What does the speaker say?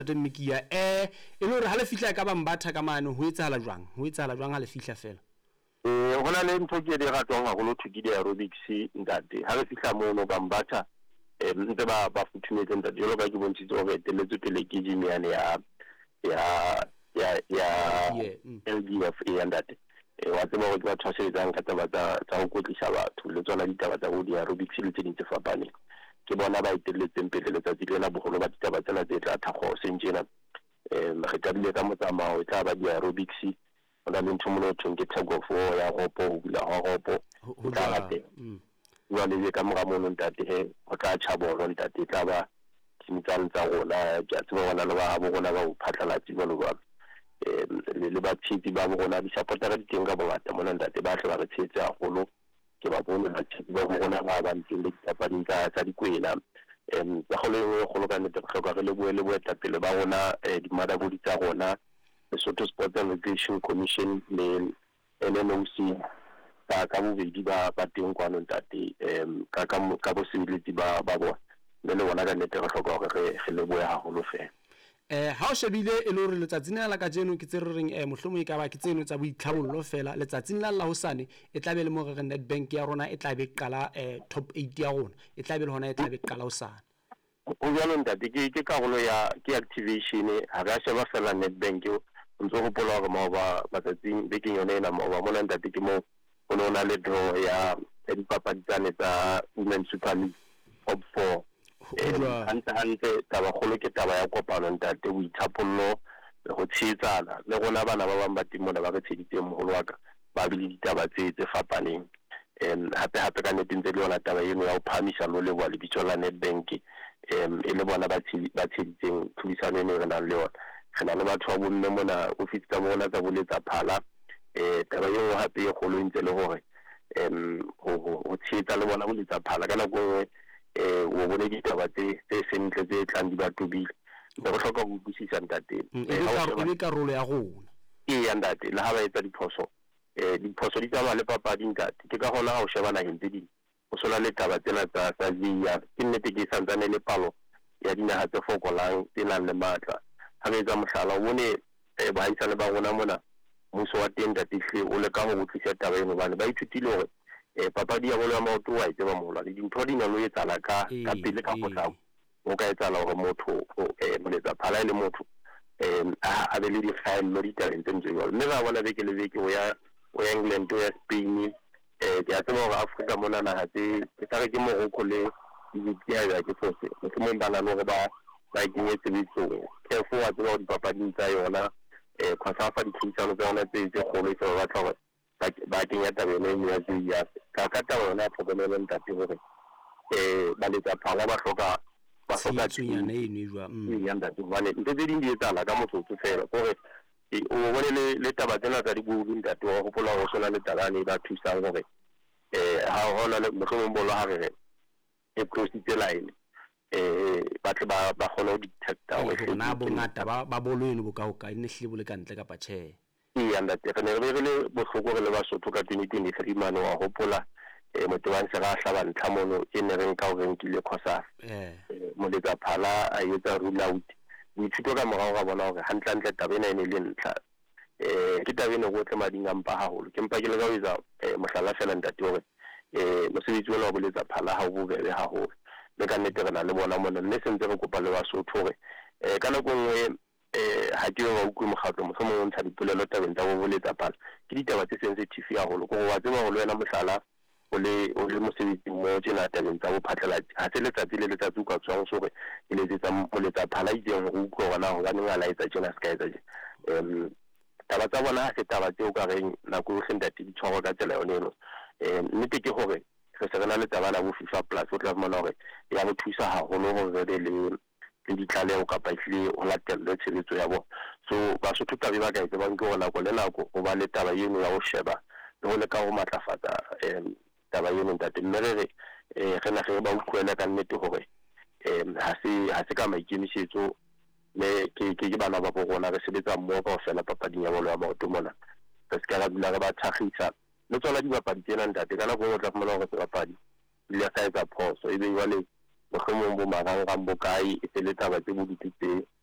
Mikia e le hore ha le fihla ka ba Mbatha ka mane ho etsahala jwang ha le fihla fela hona le ntho ke di ratwang haholo thuki di aerobics ntate ha re fihla mono ba Mbatha ntse ba futhumetse ntate jalo ka ke bontshitse hore teletse pele ke gym yane ya LDF ntate wa tseba hore ke ba tshwasetsang ka taba tsa ho kotlisa batho le tsona ditaba tsa ho di aerobics le tse ding tse fapaneng ke bona ba iteletseng pele letsatsi le la boholo ba ditaba tsena tse tla thakgo sentjena re tabile ka motsamao e tla ba di aerobics ona le ntho mono thong ke tag of war ya ropo ho bula ho ropo ho tla rate wa le ka mora mono ntate he o tla tjhabolo ntate tla ba tsimitsang tsa rona ja tseba bona le ba ha bona ba ho phatlalatsi jwalo jwalo le ba tshiti ba bona di supportera di teng ka bongata mona ntate ba hle ba re tshetse haholo ke ba bona ba tshiti ba bona ba ba ntse le dipapading tsa dikwela ba go ka nnete hloka re le boeta pele ba rona di madabodi tsa rona Lesotho Sports and Recreation Commission le NNOC ka bobedi ba teng kwano ntate ka bosibility ba bona le bona ka nnete re hloka hore re le boya haholo fela ha o shebile e le hore letsatsing la ka jeno ke tse re reng mohlomong ka ba ke tseno tsa boitlhabollo fela letsatsing la hosane e tla be le mo re Nedbank ya rona e tla be qala top 8 ya rona e tla be le hona e tla be qala hosane o jalo ntate ke karolo ya ke activation ha ga sheba fela Nedbank o ntse go pola gore mo ba batsatsing be ke yone ena mo ba mona ntate ke mo ono na le draw ya dipapadi tsa Women's Super League top 4 ante taba kholo ke taba ya kopano ntate o ithapollo go tshetsana le gona bana ba bang ba timona ba re tsheditseng mogolo wa ka ba bile ditaba tse fapaneng hape ka nnete ntse le yona taba eno ya ho phamisa lo le bwa le bitso la Nedbank e le bona ba tsheditseng thulisano eno re nang le yona re na le batho ba bomme mona ofisi tsa bona tsa boletsa phala taba eo hape e kgolo ntse le hore ho tshetsa le bona boletsa phala ka nako nngwe o bone ditaba tse sentle tse tlang di ba tobile re hloka go utlwisisa ntate e karolo ya rona ya ntate le ha ba etsa diphoso di tsamaya le papadi ntate ke ka hona ha o shebana hentse di o sola le taba tsena tsa ZIA ke nnete ke santsane le palo ya dinaha tse fokolang tse nang le matla ha re etsa mohlala o bone bahaisane ba rona mona mmuso wa teng ntate hle o le ka ho utlwisisa taba eno bana ba ithutile hore papadi ya bolo ya maoto wa itse ba mola le dintho di na lo etsala ka pele ka potlako o ka etsala hore motho moletsa phala le motho a be le di file lo di talent tse jwalo mme ba bona beke le beke o ya England o ya Spain ke a tseba hore Afrika mona na tse tsa ke Morocco le Ethiopia ya ke fose mo bana lo ba kenye tsebetso ke fo wa tseba dipapading tsa yona khwasafa di khitsano tsa yona tse kgolo tse ba tla ba kenya tabelo ya ZIA ka taba yona tlhokomelo ntate hore ba letsa phala ba hloka tsunyana eno jwa ya ntate bane ntse di di etsala ka motsotso fela gore o bone le taba tsena tsa dibubu ntate wa gopola go sona le talane ba thusang hore ha hona le mohlomong bolo ha re e prositse line batho ba kgona ho detecta hore na bongata ba bolo eno bo ka ho ka ine hle bo le kantle ka patche ya ntate re ne re le bohloko re le Basotho ka 2023 mane wa hopola motho wa ntse ga hlaba ntlhamono e ne reng ka ho renkile khosa moletsa phala a etsa rule out dithuto ka morao ga bona hore hantle taba ena ene le ntla ke taba ene go tle mading a mpa haholo ke mpa ke le ka ho etsa mohlala fela ntate hore mosebetsi wa boletsa phala ha o bobebe haholo le ka nnete re na le bona mona mme sentse re kopa le Basotho hore ka nako nngwe ha ke ba utlwe mokgatlo mohlomong o ntsha dipolelo tabeng tsa bo boletsa phala ke ditaba tse sensitive haholo go wa tseba go le wena mohlala o le mosebetsi mo tsena tabeng tsa bo phatlalatsi ha se letsatsi le letsatsi ka tswang so re ile tsa moletsa phala itseng go utlwa gona ho ba nngala etsa tsena ska etsa taba tsa bona ha se taba tse o ka reng nako o sendati di tshwarwa ka tsela yone no nnete ke hore re se rena le taba la bo FIFA Plus o tla bona hore ya bo thusa haholo hore re le ditlaleho kapa hle o latelle tshebetso ya bona so Basotho tabe ba ka itse ba nke gona go le nako go ba le taba eno ya go sheba le go le ka go matlafatsa taba eno ntate mme re na re ba utlwela ka nnete hore ha se ka maikemisetso le ke bana ba bo rona re sebetsa mmoho ka fela papading ya bolo ya maoto mona re se ka ra dula re ba thagisa le tsona di bapadi tsena ntate kana go tla fumana go se bapadi ile sa etsa phoso e be jwale mohlomong bo marangrang bo kae e le taba tse bo ditse